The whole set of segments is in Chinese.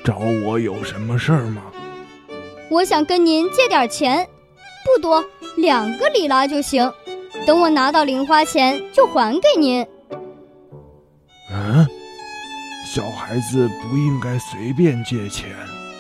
找我有什么事儿吗？ 我想跟您借点钱，不多，2个里拉就行。等我拿到零花钱就还给您。 小孩子不应该随便借钱。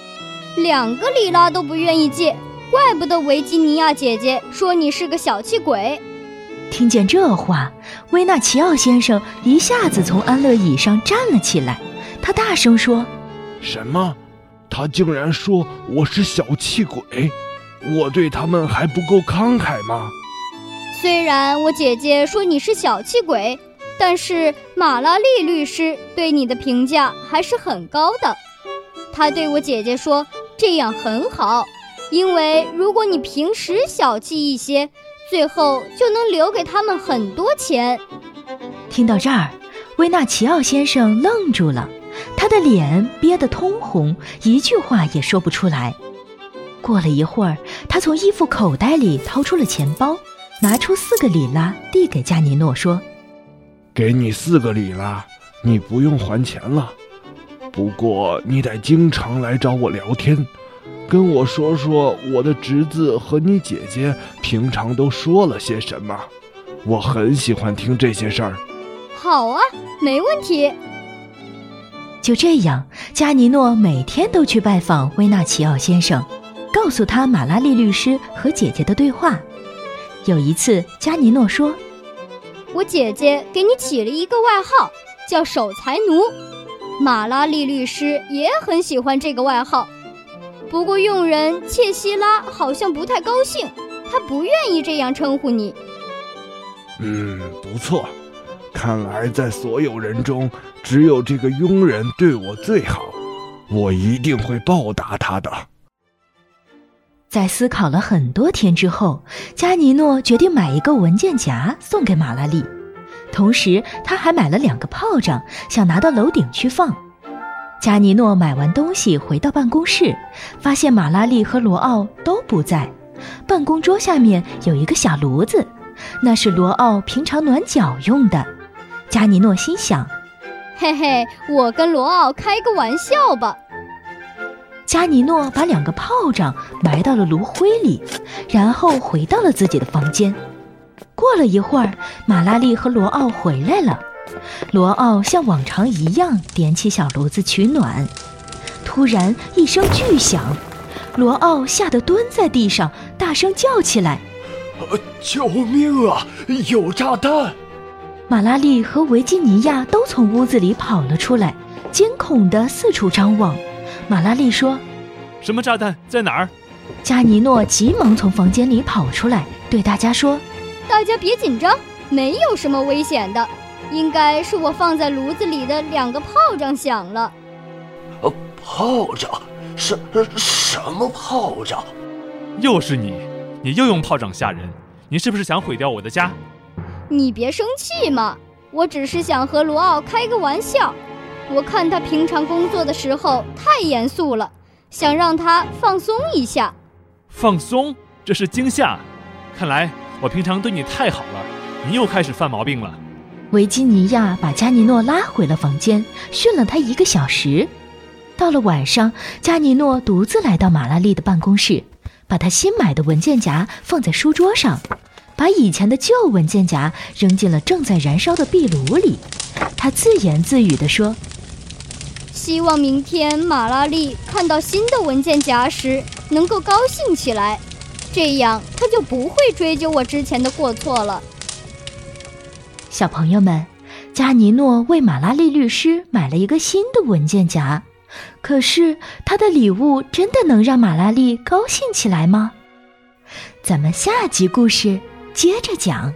2个里拉都不愿意借，怪不得维吉尼亚姐姐说你是个小气鬼。 听见这话，维纳奇奥先生一下子从安乐椅上站了起来，他大声说： 什么？他竟然说我是小气鬼？我对他们还不够慷慨吗？ 虽然我姐姐说你是小气鬼，但是马拉利律师对你的评价还是很高的。他对我姐姐说，这样很好，因为如果你平时小气一些，最后就能留给他们很多钱。 听到这儿，维纳奇奥先生愣住了，他的脸憋得通红，一句话也说不出来。过了一会儿，他从衣服口袋里掏出了钱包，拿出4个里拉递给加尼诺，说： 给你4个里拉，你不用还钱了。不过你得经常来找我聊天，跟我说说我的侄子和你姐姐平常都说了些什么，我很喜欢听这些事儿。 好啊，没问题。 就这样，加尼诺每天都去拜访维纳奇奥先生，告诉他马拉利律师和姐姐的对话。有一次，加尼诺说： 我姐姐给你起了一个外号，叫守财奴。马拉利律师也很喜欢这个外号，不过佣人切希拉好像不太高兴，他不愿意这样称呼你。 不错，看来在所有人中，只有这个佣人对我最好，我一定会报答他的。 在思考了很多天之后，加尼诺决定买一个文件夹送给马拉利，同时他还买了2个炮仗，想拿到楼顶去放。加尼诺买完东西回到办公室，发现马拉利和罗奥都不在。办公桌下面有一个小炉子，那是罗奥平常暖脚用的。加尼诺心想： 嘿嘿，我跟罗奥开个玩笑吧。 加尼诺把2个炮仗埋到了炉灰里，然后回到了自己的房间。过了一会儿，马拉利和罗奥回来了。罗奥像往常一样点起小炉子取暖。突然一声巨响，罗奥吓得蹲在地上，大声叫起来： 救命啊，有炸弹！ 马拉利和维吉尼亚都从屋子里跑了出来，惊恐地四处张望。马拉利说： 什么炸弹？在哪儿？ 加尼诺急忙从房间里跑出来，对大家说： 大家别紧张，没有什么危险的，应该是我放在炉子里的2个炮仗响了。 炮仗？什么炮仗？ 又是你又用炮仗吓人，你是不是想毁掉我的家？ 你别生气嘛，我只是想和罗奥开个玩笑。我看他平常工作的时候太严肃了，想让他放松一下。 放松？这是惊吓。看来我平常对你太好了，你又开始犯毛病了。 维吉尼亚把加尼诺拉回了房间，训了他1个小时。到了晚上，加尼诺独自来到马拉利的办公室，把他新买的文件夹放在书桌上，把以前的旧文件夹扔进了正在燃烧的壁炉里。他自言自语地说： 希望明天马拉利看到新的文件夹时能够高兴起来，这样他就不会追究我之前的过错了。 小朋友们，加尼诺为马拉利律师买了一个新的文件夹，可是他的礼物真的能让马拉利高兴起来吗？咱们下集故事接着讲。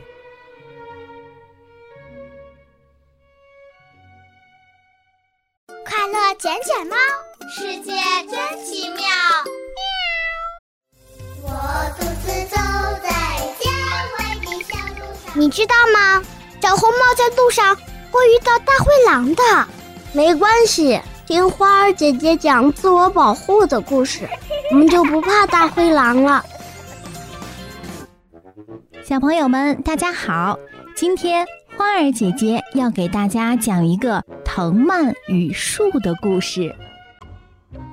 快乐捡捡猫，世界真奇妙。我独自走在郊外的小路上。你知道吗？小红帽在路上会遇到大灰狼的。没关系，听花儿姐姐讲自我保护的故事，我们就不怕大灰狼了。 小朋友们，大家好！今天花儿姐姐要给大家讲一个藤蔓与树的故事。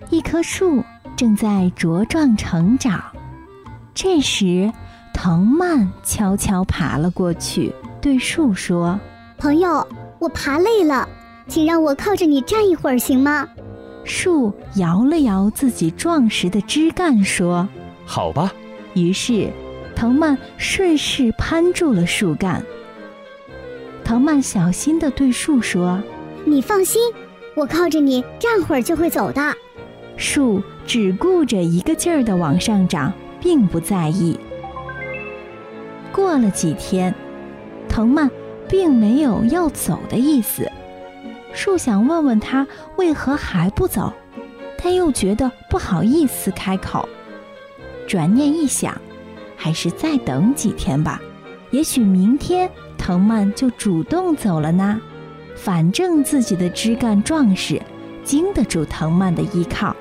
一棵树正在茁壮成长。这时，藤蔓悄悄爬了过去，对树说：“ 朋友，我爬累了，请让我靠着你站一会儿行吗？” 树摇了摇自己壮实的枝干说：“ 好吧。” 于是，藤蔓顺势攀住了树干。藤蔓小心地对树说：“ 你放心，我靠着你站会儿就会走的。” 树只顾着一个劲儿地往上长，并不在意。过了几天，藤蔓并没有要走的意思。树想问问他为何还不走，但又觉得不好意思开口。转念一想，还是再等几天吧，也许明天藤蔓就主动走了呢。反正自己的枝干壮实，经得住藤蔓的依靠。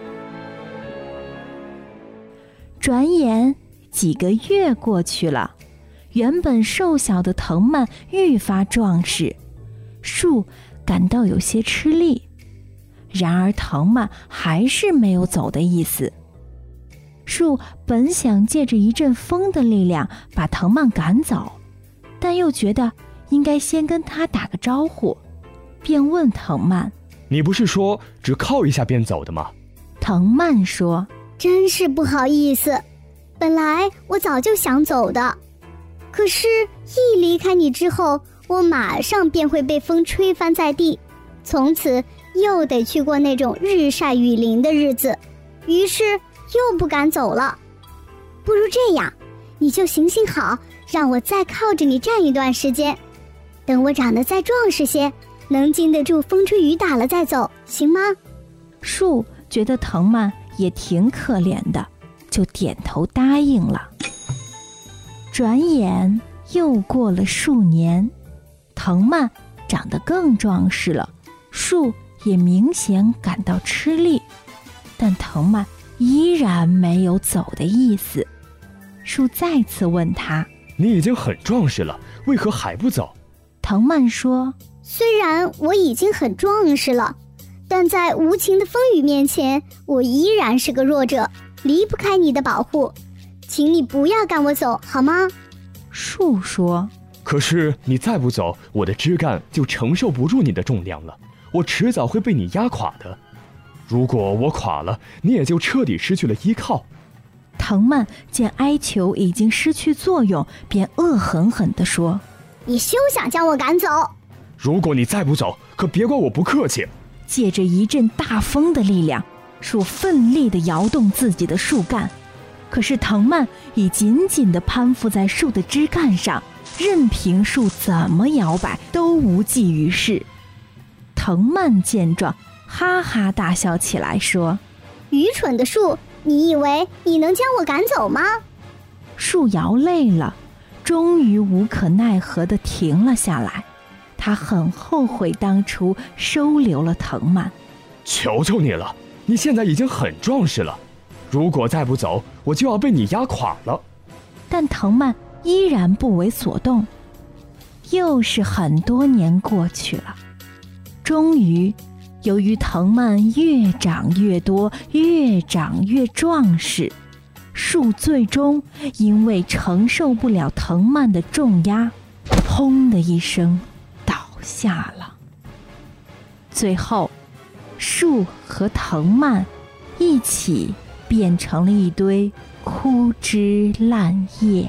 转眼几个月过去了，原本瘦小的藤蔓愈发壮实，树感到有些吃力。然而藤蔓还是没有走的意思。树本想借着一阵风的力量把藤蔓赶走，但又觉得应该先跟他打个招呼，便问藤蔓：“ 你不是说只靠一下便走的吗？” 藤蔓说：“ 真是不好意思，本来我早就想走的，可是一离开你之后，我马上便会被风吹翻在地，从此又得去过那种日晒雨淋的日子，于是又不敢走了。不如这样，你就行行好，让我再靠着你站一段时间，等我长得再壮实些，能经得住风吹雨打了再走，行吗？” 树觉得藤蔓也挺可怜的，就点头答应了。转眼又过了数年，藤蔓长得更壮实了，树也明显感到吃力，但藤蔓依然没有走的意思。树再次问他：“ 你已经很壮实了，为何还不走？” 藤蔓说：“ 虽然我已经很壮实了，但在无情的风雨面前，我依然是个弱者，离不开你的保护，请你不要赶我走，好吗？” 树说：“ 可是你再不走，我的枝干就承受不住你的重量了，我迟早会被你压垮的。如果我垮了，你也就彻底失去了依靠。” 藤蔓见哀求已经失去作用，便恶狠狠地说：“ 你休想将我赶走！ 如果你再不走，可别怪我不客气。” 借着一阵大风的力量，树奋力地摇动自己的树干，可是藤蔓已紧紧地攀附在树的枝干上，任凭树怎么摇摆都无济于事。藤蔓见状，哈哈大笑起来，说：“ 愚蠢的树，你以为你能将我赶走吗？” 树摇累了，终于无可奈何地停了下来。他很后悔当初收留了藤蔓。 求求你了，你现在已经很壮实了，如果再不走，我就要被你压垮了。 但藤蔓依然不为所动。又是很多年过去了，终于，由于藤蔓越长越多，越长越壮实，树最终因为承受不了藤蔓的重压，轰的一声倒下了。最后，树和藤蔓一起变成了一堆枯枝烂叶。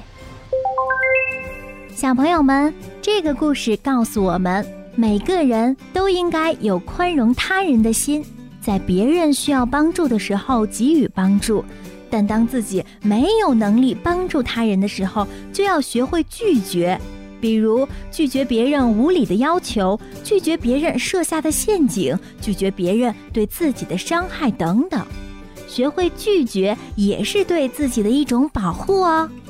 小朋友们，这个故事告诉我们，每个人都应该有宽容他人的心，在别人需要帮助的时候给予帮助，但当自己没有能力帮助他人的时候，就要学会拒绝。比如拒绝别人无理的要求，拒绝别人设下的陷阱，拒绝别人对自己的伤害等等。学会拒绝也是对自己的一种保护哦。